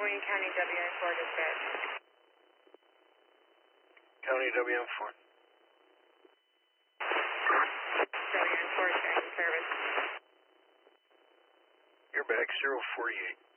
Wayne County WM4 dispatch. County WM4. WM4 sharing service. You're back 048.